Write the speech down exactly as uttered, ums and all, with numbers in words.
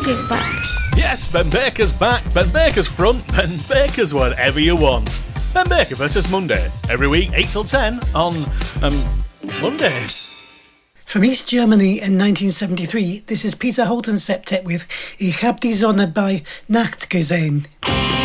Baker's back. Yes, Ben Baker's back. Ben Baker's front. Ben Baker's whatever you want. Ben Baker versus Monday. Every week, eight till ten on, um, Monday. From East Germany in nineteen seventy-three, this is Peter Holten Septet with Ich hab die Sonne bei Nacht gesehen.